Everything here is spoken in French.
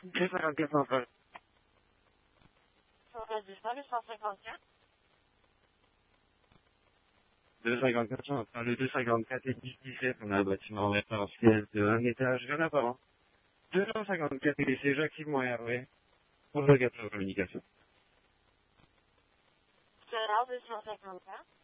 254 centrale. Centrale du Sol, 154. 254 centrale, le 254 et 10-17, on a un bâtiment référentiel de un étage, rien à part. 254 et c'est activement Hervé. Pour le 4 communication. Quelle heure 254?